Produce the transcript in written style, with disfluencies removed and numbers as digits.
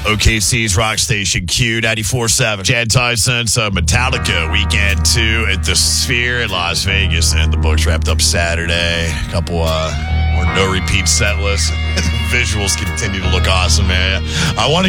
OKC's Rock Station Q 94.7. Chad Tyson's Metallica Weekend 2 at the Sphere in Las Vegas, and the books wrapped up Saturday. A couple more no repeat set lists. Visuals continue to look awesome, man. I want to